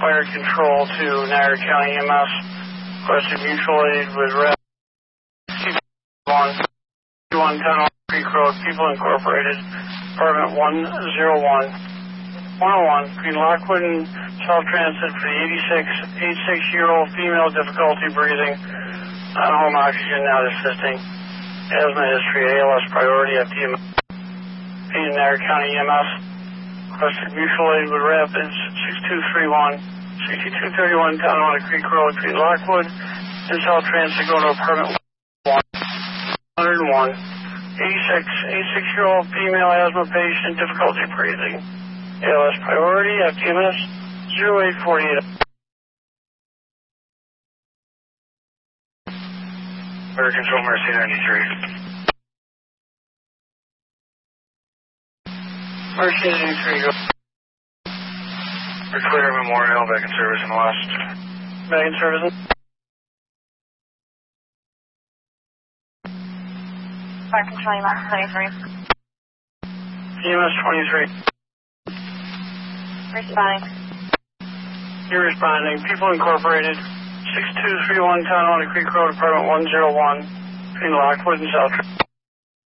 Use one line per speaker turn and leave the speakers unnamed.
fire control to Niagara County EMS. Requested mutual aid with Rep. 110 Creek Road, People Incorporated, Department 101. 101, between Lockwood and South Transit for the 86-year-old female, difficulty breathing, on-home oxygen not assisting, asthma history, ALS priority, FDM, Niagara County EMS. Requested mutual aid with Rapids 6231, 6231 Tonawanda Creek Road, between Lockwood and South Transit, going to Apartment 101. 86-year-old female asthma patient, difficulty breathing, ALS priority, FDMS 0848. Fire Control Mercy 93. Mercy 93, go. We're clear Memorial, back in service in the west. Back in service.
Fire Control EMS 23.
EMS 23.
Responding.
You're responding. People Incorporated, 6231 Tonawanda Creek Road, Apartment 101, between Lockwood and South.